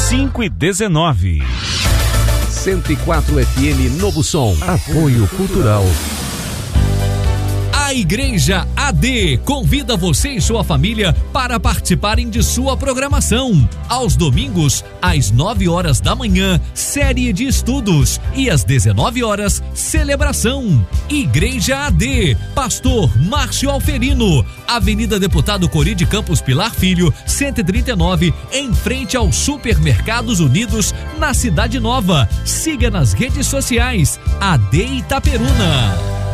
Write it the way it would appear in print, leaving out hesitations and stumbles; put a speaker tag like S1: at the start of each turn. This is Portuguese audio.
S1: 5:19.
S2: 104 FM Novo Som. Apoio Cultural.
S3: A Igreja AD convida você e sua família para participarem de sua programação. Aos domingos, às 9 horas da manhã, série de estudos, e às 19 horas, celebração. Igreja AD, Pastor Márcio Alferino, Avenida Deputado Cori de Campos Pilar Filho, 139, em frente aos Supermercados Unidos, na Cidade Nova. Siga nas redes sociais, AD Itaperuna.